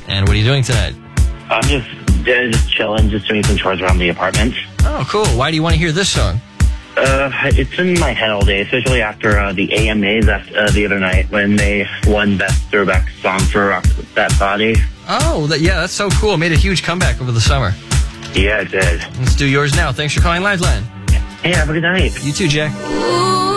And what are you doing tonight? I'm just chilling, just doing some chores around the apartment. Oh, cool. Why do you want to hear this song? It's in my head all day, especially after the AMAs the other night when they won Best Throwback Song for Rock That Body. Oh, that's so cool. It made a huge comeback over the summer. Yeah, it did. Let's do yours now. Thanks for calling Lifeline. Hey, have a good night. You too, Jack. Ooh.